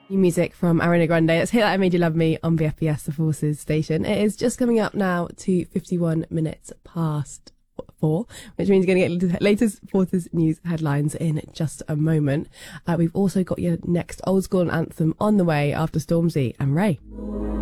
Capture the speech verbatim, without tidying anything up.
New music from Ariana Grande. It's Hit That I Made You Love Me on B F B S, the Forces station. It is just coming up now to fifty-one minutes past four, which means you're going to get the latest Forces news headlines in just a moment. Uh, we've also got your next old school anthem on the way after Stormzy and Ray.